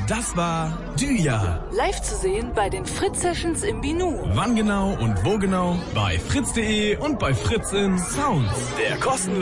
Das war Düja. Live zu sehen bei den Fritz Sessions im Binu. Wann genau und wo genau? Bei fritz.de und bei Fritz in Sounds. Der kostenlose